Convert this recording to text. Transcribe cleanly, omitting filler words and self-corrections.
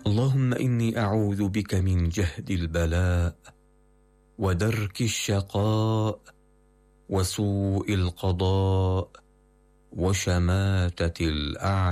اللهم إني أعوذ بك من جهد البلاء ودرك الشقاء وسوء القضاء وشماتة الأعداء.